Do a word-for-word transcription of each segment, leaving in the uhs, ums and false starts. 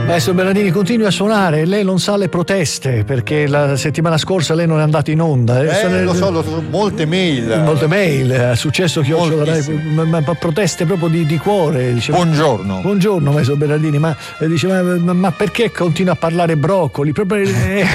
Maestro Bernardini, continui a suonare, lei non sa le proteste perché la settimana scorsa lei non è andato in onda. Eh, sono, lo so, lo so, molte mail. Molte mail, è successo che io ma, ma, ma proteste proprio di, di cuore. Diceva, buongiorno. Buongiorno, Maestro Bernardini, ma, diceva, ma, ma perché continua a parlare broccoli? Proprio, eh.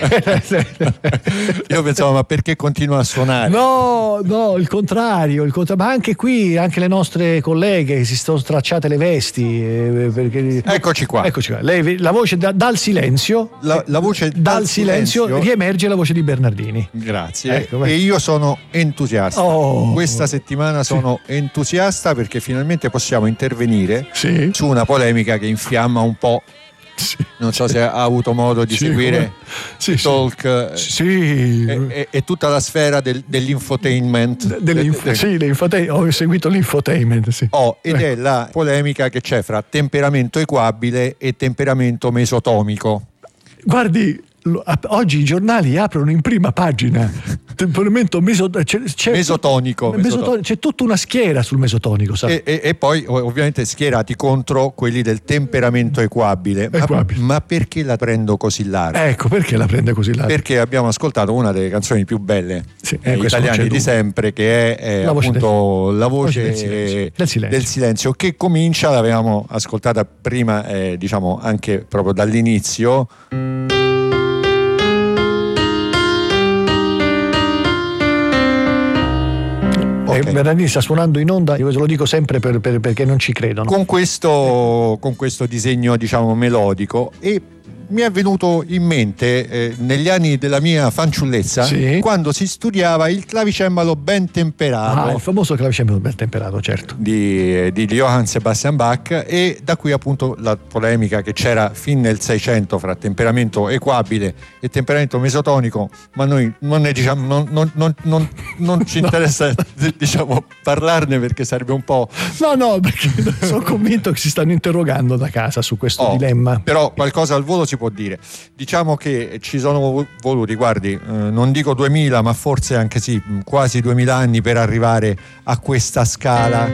Io pensavo, ma perché continua a suonare? No, no, il contrario, il contrario. Ma anche qui, anche le nostre colleghe che si sono stracciate le vesti. Eh, perché, eccoci qua. Eccoci qua. Lei, la voce da, dal silenzio, la, la voce dal, dal silenzio, silenzio riemerge la voce di Bernardini. Grazie. Ecco, e io sono entusiasta. Oh. Questa settimana sono sì. entusiasta perché finalmente possiamo intervenire sì. su una polemica che infiamma un po'. Sì. Non so se ha avuto modo di sì, seguire sì, talk sì. E, e, e tutta la sfera del, dell'infotainment. Dell'inf- de, de, sì, l'infotain- ho seguito l'infotainment. Sì. Oh, ed è la polemica che c'è fra temperamento equabile e temperamento mesotomico. Guardi, oggi i giornali aprono in prima pagina temperamento meso, c'è, c'è mesotonico, tutto, mesotonico c'è tutta una schiera sul mesotonico, sa? E, e, e poi ovviamente schierati contro quelli del temperamento equabile. equabile. Ma, ma perché la prendo così larga? Ecco, perché la prende così larga? Perché abbiamo ascoltato una delle canzoni più belle sì, eh, italiane di sempre, che è eh, la voce appunto del, la voce, voce del, silenzio. Del, silenzio. del silenzio, che comincia, l'avevamo ascoltata prima, eh, diciamo anche proprio dall'inizio. Okay. Bernardini sta suonando in onda, io ve lo dico sempre per, per, perché non ci credono. Con questo, con questo disegno, diciamo, melodico. E mi è venuto in mente eh, negli anni della mia fanciullezza, sì. quando si studiava il clavicembalo ben temperato. Ah, il famoso clavicembalo ben temperato, certo. Di, di Johann Sebastian Bach, e da qui appunto la polemica che c'era fin nel Seicento fra temperamento equabile e temperamento mesotonico, ma noi non ne diciamo, non, non, non, non, non ci interessa no. diciamo parlarne, perché sarebbe un po'. No, no, perché sono convinto che si stanno interrogando da casa su questo oh, dilemma. Però qualcosa al volo si può dire. Diciamo che ci sono voluti, guardi, eh, non dico duemila, ma forse anche sì, quasi duemila anni per arrivare a questa scala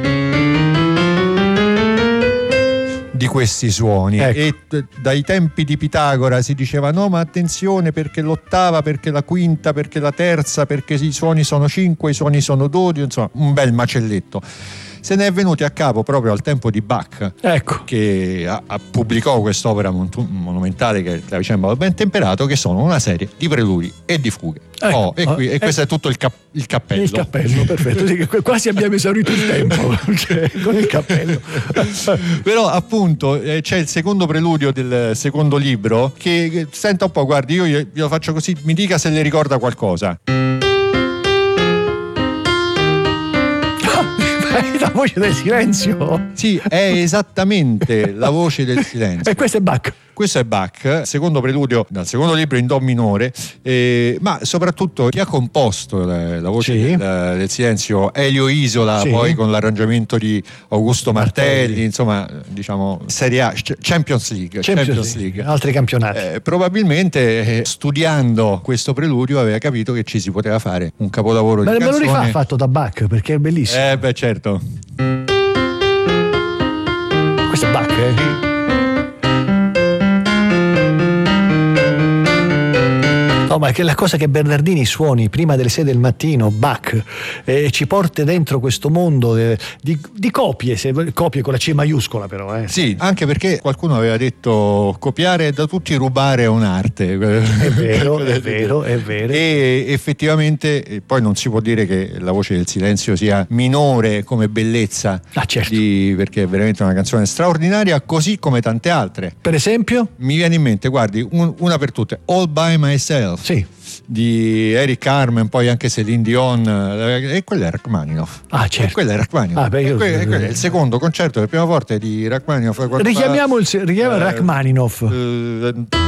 di questi suoni. Ecco. E t- dai tempi di Pitagora si diceva no, ma attenzione, perché l'ottava, perché la quinta, perché la terza, perché i suoni sono cinque, i suoni sono dodici, insomma un bel macelletto. Se ne è venuti a capo proprio al tempo di Bach, ecco. che ha, ha pubblicò quest'opera mon- monumentale che è il clavicembalo ben temperato, che sono una serie di preludi e di fughe. Ecco. Oh, e, qui, e questo ecco. è tutto il, cap- il cappello. Il cappello, perfetto. Sì, quasi abbiamo esaurito il tempo cioè, con il cappello. Però appunto eh, c'è il secondo preludio del secondo libro che, che senta un po', guardi, io glielo faccio così, mi dica se le ricorda qualcosa. La voce del silenzio? Sì, è esattamente la voce del silenzio. E questo è Bach. Questo è Bach, secondo preludio dal secondo libro in do minore, eh, ma soprattutto chi ha composto la, la voce sì. del, del silenzio, Elio Isola, sì. poi con l'arrangiamento di Augusto Martelli, Martelli. insomma, diciamo Serie A, Champions League, Champions, Champions League, League. altri campionati. Eh, probabilmente eh, studiando questo preludio aveva capito che ci si poteva fare un capolavoro ma di canzone. Me lo rifà fatto da Bach, perché è bellissimo. Eh beh, certo. Questo è Bach, eh? No, ma che la cosa che Bernardini suoni prima delle sei del mattino, Bach, eh, ci porta dentro questo mondo eh, di, di copie, se, copie con la C maiuscola però. Eh. Sì, anche perché qualcuno aveva detto copiare da tutti, rubare è un'arte. È vero, è vero, è vero. E effettivamente poi non si può dire che la voce del silenzio sia minore come bellezza, ah, certo. di, perché è veramente una canzone straordinaria, così come tante altre. Per esempio? Mi viene in mente, guardi, un, una per tutte, All by Myself. Sì. Di Eric Carmen, poi anche Céline Dion, e quello è Rachmaninoff. Ah, certo. E quello è Rachmaninoff. Ah, beh, io... e quello è il secondo concerto del pianoforte di Rachmaninoff. Richiamiamo il richiamiamo eh, Rachmaninoff. Eh,